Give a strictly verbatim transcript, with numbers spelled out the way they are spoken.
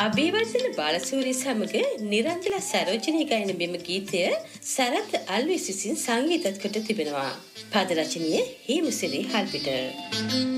අභිවර්ධන බාලසූරිය සමග නිරංජලා සරෝජිනී ගායන මෙම ගීතය සරත් අල්විස් විසින් සංගීතත් කොට තිබෙනවා. පද රචනය හේමසිරි හල්පිට.